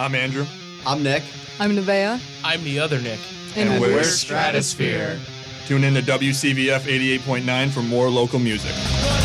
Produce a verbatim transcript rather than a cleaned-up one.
I'm Andrew. I'm Nick. I'm Nevaeh. I'm the other Nick. And, And we're, we're Stratosphere. Tune in to W C V F eighty-eight point nine for more local music.